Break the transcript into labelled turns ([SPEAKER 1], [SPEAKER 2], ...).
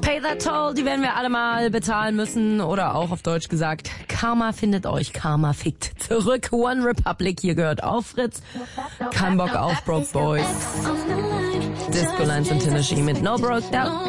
[SPEAKER 1] Pay that toll, die werden wir alle mal bezahlen müssen. Oder auch auf Deutsch gesagt, Karma findet euch, Karma fickt zurück. One Republic, hier gehört auf Fritz. Kein Bock auf Broke Boys. Disco Lines und Tennessee mit No Broke Down.